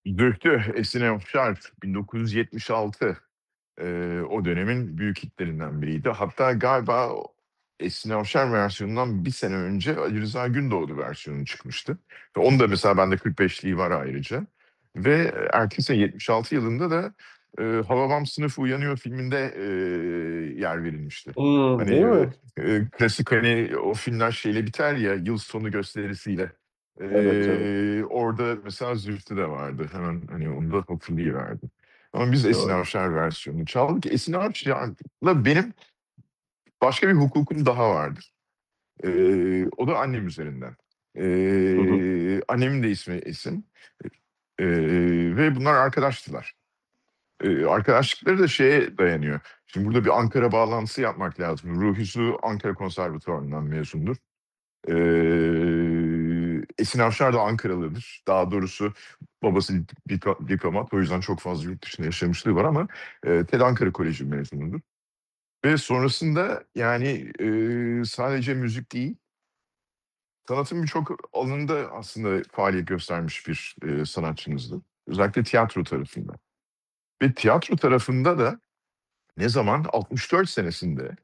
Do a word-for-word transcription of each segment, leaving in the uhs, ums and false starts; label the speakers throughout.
Speaker 1: Zühtü, Esin Afşar, bin dokuz yüz yetmiş altı. Eee, o dönemin büyük hitlerinden biriydi. Hatta galiba o Esin Avşar versiyonundan bir sene önce Ali Rıza Gündoğdu versiyonu çıkmıştı. Ve onun da mesela bende kırk beşliği var ayrıca. Ve e, ertesi sene yetmiş altı yılında da e, Hababam Sınıfı Uyanıyor filminde e, yer verilmişti.
Speaker 2: Hımm,
Speaker 1: Hani
Speaker 2: değil
Speaker 1: e,
Speaker 2: mi?
Speaker 1: e, klasik hani o filmler şeyle biter ya yıl sonu gösterisiyle.
Speaker 2: Evet, evet.
Speaker 1: E, orada mesela Zühtü de vardı. Hemen hani onu da hatırlayıverdim. Ama biz Esin
Speaker 2: Doğru.
Speaker 1: Avşar versiyonunu çaldık. Esin Avşar'la benim başka bir hukukum daha vardır. Eee, o da annem üzerinden.
Speaker 2: Hı hı.
Speaker 1: Eee, annemin de ismi Esin. Eee, ve bunlar arkadaştılar. Eee, arkadaşlıkları da şeye dayanıyor. Şimdi burada bir Ankara bağlantısı yapmak lazım. Ruhi Su Ankara Konservatuvarı'ndan mezundur. Eee, Esin Avşar da Ankaralıdır. Daha doğrusu babası diplo diplomat. O yüzden çok fazla yurt dışında yaşamışlığı var ama, eee, TED Ankara Koleji mezunudur. Ve sonrasında yani, eee, sadece müzik değil, sanatın birçok alanında aslında faaliyet göstermiş bir, eee, sanatçımızdı. Özellikle tiyatro tarafında. Ve tiyatro tarafında da ne zaman? altmış dört senesinde,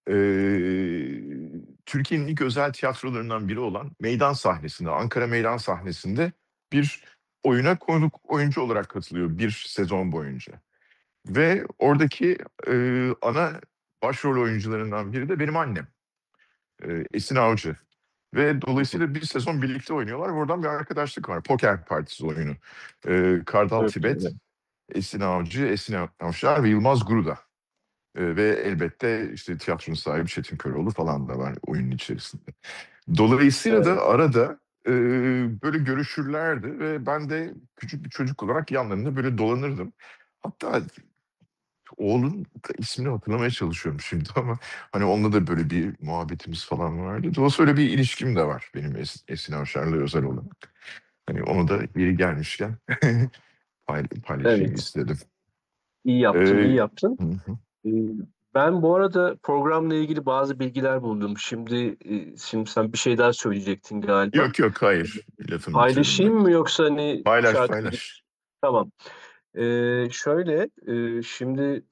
Speaker 1: eee, Türkiye'nin ilk özel tiyatrolarından biri olan Meydan sahnesinde, Ankara Meydan sahnesinde bir oyuna konuk oyuncu olarak katılıyor bir sezon boyunca. Ve oradaki, eee, ana başrol oyuncularından biri de benim annem, eee, Esin Avcı. Ve
Speaker 2: Hı hı.
Speaker 1: dolayısıyla bir sezon birlikte oynuyorlar ve oradan bir arkadaşlık var. Poker Partisi oyunu. Eee, Kartal
Speaker 2: Çok
Speaker 1: Tibet,
Speaker 2: güzel.
Speaker 1: Esin Avcı, Esin Avşar ve Yılmaz Guruda. Eee, ve elbette, işte, tiyatronun sahibi Çetin Köroğlu falan da var oyunun içerisinde. Dolayısıyla
Speaker 2: Evet.
Speaker 1: da arada, eee, böyle görüşürlerdi ve ben de küçük bir çocuk olarak yanlarında böyle dolanırdım. Hatta oğlunun da ismini hatırlamaya çalışıyorum şimdi ama, hani, onunla da böyle bir muhabbetimiz falan vardı. Dolayısıyla öyle bir ilişkim de var benim Es Esin Avşar'la özel olarak. Hani, onu da yeri gelmişken pay paylaşayım
Speaker 2: Evet.
Speaker 1: istedim.
Speaker 2: İyi yaptın, iyi
Speaker 1: Eee
Speaker 2: yaptın.
Speaker 1: Hı hı.
Speaker 2: Eee, ben bu arada programla ilgili bazı bilgiler buldum. Şimdi, eee, şimdi sen bir şey daha söyleyecektin galiba.
Speaker 1: Yok, yok, hayır. Lafımı bitirdim ben.
Speaker 2: Paylaşayım mı yoksa, hani,
Speaker 1: Paylaş,
Speaker 2: şarkı
Speaker 1: paylaş.
Speaker 2: Tamam. Eee, şöyle, eee, şimdi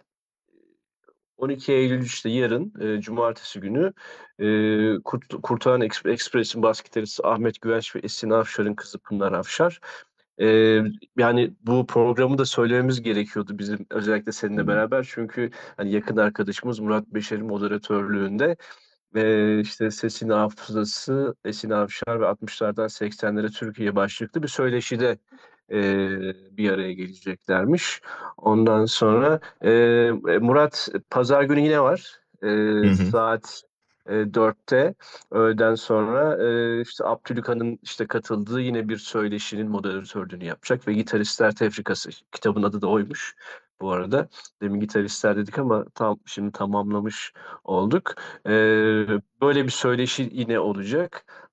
Speaker 2: on iki Eylül, işte, yarın, eee, cumartesi günü, eee, Kurt Kurtalan Eks Ekspres'in bas gitaristi Ahmet Güvenç ve Esin Avşar'ın kızı Pınar Avşar. Eee, yani, bu programı da söylememiz gerekiyordu bizim özellikle seninle
Speaker 1: Hımm.
Speaker 2: beraber. Çünkü, hani, yakın arkadaşımız Murat Beşer'in moderatörlüğünde, eee, işte, Sesin Hafızası, Esin Avşar ve altmışlardan seksenlere Türkiye başlıklı bir söyleşide, eee, bir araya geleceklermiş. Ondan sonra, eee, Murat pazar günü yine var.
Speaker 1: Hı
Speaker 2: Eee,
Speaker 1: hı.
Speaker 2: saat, eee, dörtte öğleden sonra, eee, işte, Abdülhakan'ın, işte, katıldığı yine bir söyleşinin moderatörlüğünü yapacak ve Gitaristler Tefrikası. Kitabın adı da oymuş bu arada. Demin gitaristler dedik ama tam şimdi tamamlamış olduk. Eee, böyle bir söyleşi yine olacak.